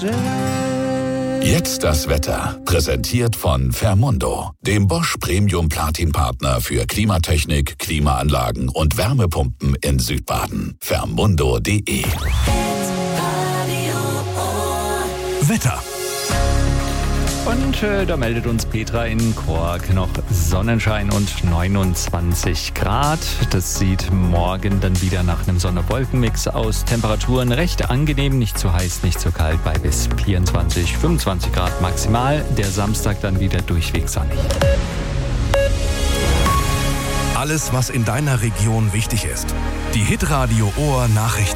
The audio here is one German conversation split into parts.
Jetzt das Wetter. Präsentiert von Fermundo, dem Bosch Premium Platin Partner für Klimatechnik, Klimaanlagen und Wärmepumpen in Südbaden. Fermundo.de. Wetter. Und da meldet uns Petra in Kork noch Sonnenschein und 29 Grad. Das sieht morgen dann wieder nach einem Sonne-Wolken-Mix aus. Temperaturen recht angenehm, nicht zu heiß, nicht zu kalt, bei bis 24, 25 Grad maximal. Der Samstag dann wieder durchweg sonnig. Alles, was in deiner Region wichtig ist. Die Hitradio Ohr Nachrichten.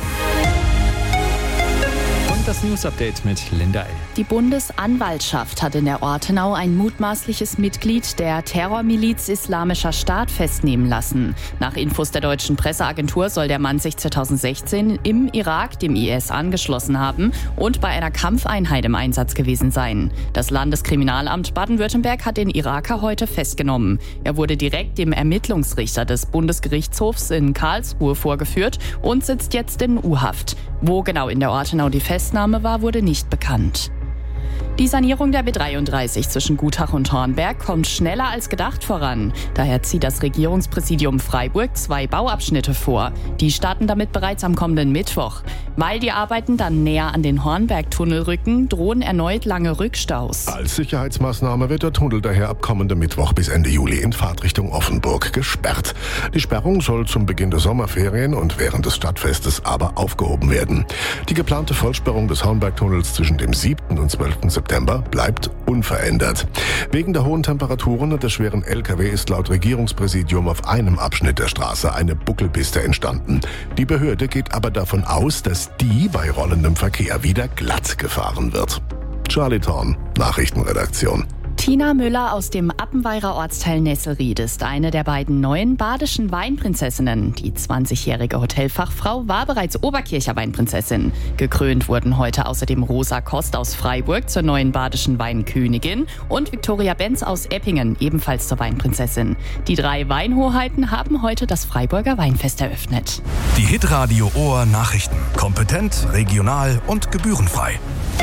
Das News-Update mit Linda L. Die Bundesanwaltschaft hat in der Ortenau ein mutmaßliches Mitglied der Terrormiliz Islamischer Staat festnehmen lassen. Nach Infos der deutschen Presseagentur soll der Mann sich 2016 im Irak dem IS angeschlossen haben und bei einer Kampfeinheit im Einsatz gewesen sein. Das Landeskriminalamt Baden-Württemberg hat den Iraker heute festgenommen. Er wurde direkt dem Ermittlungsrichter des Bundesgerichtshofs in Karlsruhe vorgeführt und sitzt jetzt in U-Haft. Wo genau in der Ortenau die Festnahme war, wurde nicht bekannt. Die Sanierung der B33 zwischen Gutach und Hornberg kommt schneller als gedacht voran. Daher zieht das Regierungspräsidium Freiburg 2 Bauabschnitte vor. Die starten damit bereits am kommenden Mittwoch. Weil die Arbeiten dann näher an den Hornbergtunnel rücken, drohen erneut lange Rückstaus. Als Sicherheitsmaßnahme wird der Tunnel daher ab kommendem Mittwoch bis Ende Juli in Fahrtrichtung Offenburg gesperrt. Die Sperrung soll zum Beginn der Sommerferien und während des Stadtfestes aber aufgehoben werden. Die geplante Vollsperrung des Hornbergtunnels zwischen dem 7. und 12. September bleibt unverändert. Wegen der hohen Temperaturen und der schweren LKW ist laut Regierungspräsidium auf einem Abschnitt der Straße eine Buckelpiste entstanden. Die Behörde geht aber davon aus, dass die bei rollendem Verkehr wieder glatt gefahren wird. Charlie Thorn, Nachrichtenredaktion. Tina Müller aus dem Appenweirer Ortsteil Nesselried ist eine der beiden neuen badischen Weinprinzessinnen. Die 20-jährige Hotelfachfrau war bereits Oberkircher Weinprinzessin. Gekrönt wurden heute außerdem Rosa Kost aus Freiburg zur neuen badischen Weinkönigin und Viktoria Benz aus Eppingen ebenfalls zur Weinprinzessin. Die 3 Weinhoheiten haben heute das Freiburger Weinfest eröffnet. Die Hitradio Ohr Nachrichten. Kompetent, regional und gebührenfrei.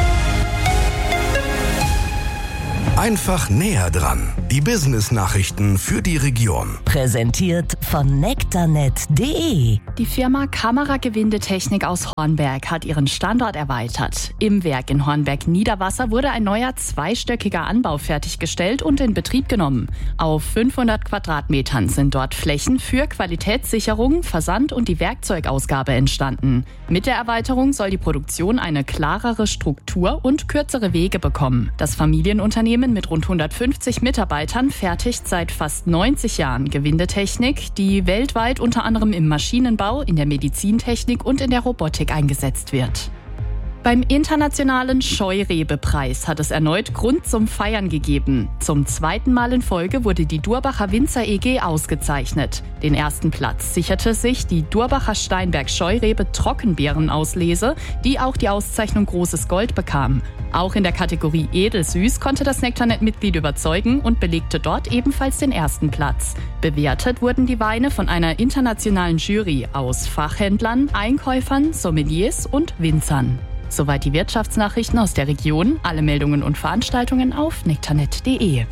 Einfach näher dran. Die Business-Nachrichten für die Region. Präsentiert von nektarnet.de. Die Firma Kameragewindetechnik aus Hornberg hat ihren Standort erweitert. Im Werk in Hornberg-Niederwasser wurde ein neuer 2-stöckiger Anbau fertiggestellt und in Betrieb genommen. Auf 500 Quadratmetern sind dort Flächen für Qualitätssicherung, Versand und die Werkzeugausgabe entstanden. Mit der Erweiterung soll die Produktion eine klarere Struktur und kürzere Wege bekommen. Das Familienunternehmen mit rund 150 Mitarbeitern fertigt seit fast 90 Jahren Gewindetechnik, die weltweit unter anderem im Maschinenbau, in der Medizintechnik und in der Robotik eingesetzt wird. Beim internationalen Scheurebe-Preis hat es erneut Grund zum Feiern gegeben. Zum 2. Mal in Folge wurde die Durbacher Winzer EG ausgezeichnet. Den ersten Platz sicherte sich die Durbacher Steinberg Scheurebe Trockenbeerenauslese, die auch die Auszeichnung Großes Gold bekam. Auch in der Kategorie Edelsüß konnte das Nektarnet-Mitglied überzeugen und belegte dort ebenfalls den ersten Platz. Bewertet wurden die Weine von einer internationalen Jury aus Fachhändlern, Einkäufern, Sommeliers und Winzern. Soweit die Wirtschaftsnachrichten aus der Region. Alle Meldungen und Veranstaltungen auf nektarnet.de.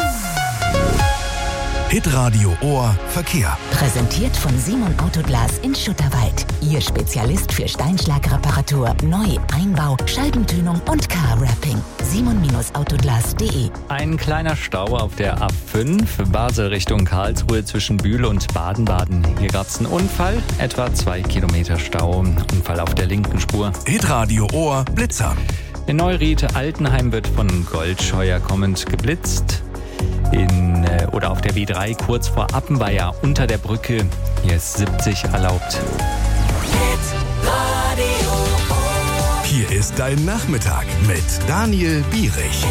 Hitradio Ohr Verkehr. Präsentiert von Simon Autoglas in Schutterwald. Ihr Spezialist für Steinschlagreparatur, Neu-, Einbau, Scheibentönung und Car-Wrapping. Simon-Autoglas.de. Ein kleiner Stau auf der A5, Basel Richtung Karlsruhe zwischen Bühl und Baden-Baden. Hier gab es einen Unfall, etwa 2 Kilometer Stau. Unfall auf der linken Spur. Hitradio Ohr Blitzer. In Neuried-Altenheim wird von Goldscheuer kommend geblitzt. Oder auf der B3 kurz vor Appenweier unter der Brücke. Hier ist 70 erlaubt. Hier ist dein Nachmittag mit Daniel Bierich.